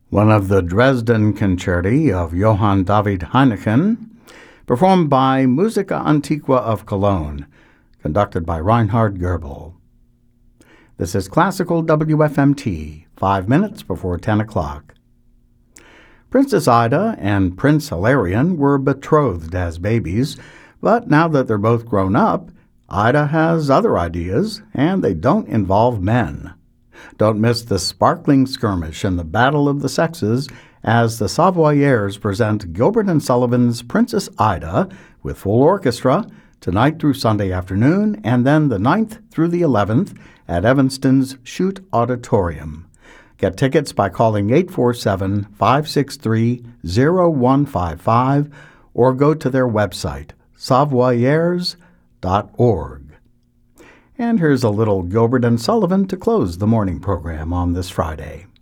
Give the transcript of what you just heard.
one of the Dresden Concerti of Johann David Heineken, performed by Musica Antiqua of Cologne, conducted by Reinhard Goebel. This is Classical WFMT, 5 minutes before 10 o'clock. Princess Ida and Prince Hilarion were betrothed as babies, but now that they're both grown up, Ida has other ideas, and they don't involve men. Don't miss the sparkling skirmish in the Battle of the Sexes as the Savoyers present Gilbert and Sullivan's Princess Ida with full orchestra tonight through Sunday afternoon, and then the 9th through the 11th at Evanston's Shute Auditorium. Get tickets by calling 847-563-0155 or go to their website, savoyers.org. And here's a little Gilbert and Sullivan to close the morning program on this Friday.